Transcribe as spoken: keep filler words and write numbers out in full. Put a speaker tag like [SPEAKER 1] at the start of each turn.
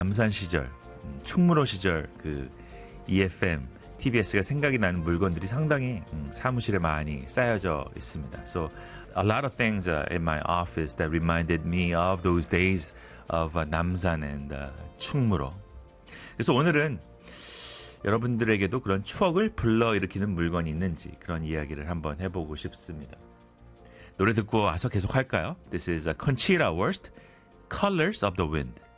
[SPEAKER 1] 남산 시절, 음, 충무로 시절 그 이에프엠, 티비에스가 생각이 나는 물건들이 상당히 음, 사무실에 많이 쌓여져 있습니다. So a lot of things uh, in my office that reminded me of those days of uh, 남산 and uh, 충무로. 그래서 오늘은 여러분들에게도 그런 추억을 불러일으키는 물건이 있는지 그런 이야기를 한번 해보고 싶습니다. 노래 듣고 와서 계속 할까요? This is a Conchita Wurst, Colors of the Wind.